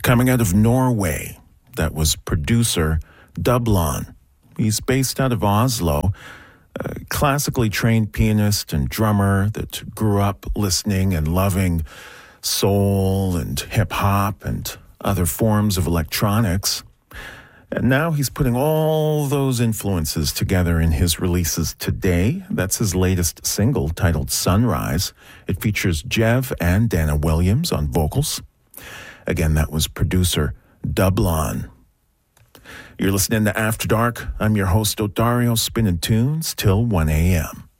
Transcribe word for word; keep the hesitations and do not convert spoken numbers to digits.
Coming out of Norway, that was producer Dublon. He's based out of Oslo, a classically trained pianist and drummer that grew up listening and loving soul and hip-hop and other forms of electronics. And now he's putting all those influences together in his releases today. That's his latest single titled Sunrise. It features Jev and Dana Williams on vocals. Again, that was producer Dublon. You're listening to After Dark. I'm your host, Odario, spinning tunes till one a.m.